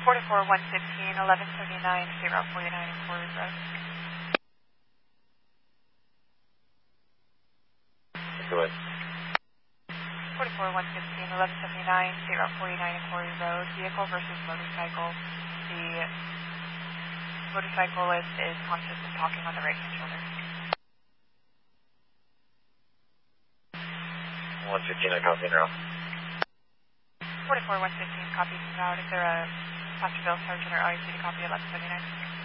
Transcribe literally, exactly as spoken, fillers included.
forty-four one fifteen, eleven seventy-nine, State Route forty-nine, Quarry Road. Go ahead. forty-four one fifteen, eleven seventy-nine, State Route forty-nine, Quarry Road. Vehicle versus motorcycle. The motorcyclist is conscious and talking on the right hand shoulder. one fifteen, I copy now. forty-four one fifteen, copy from out. Is there a Pastor Bill, Sergeant, or R A C to copy eleven seventy-nine?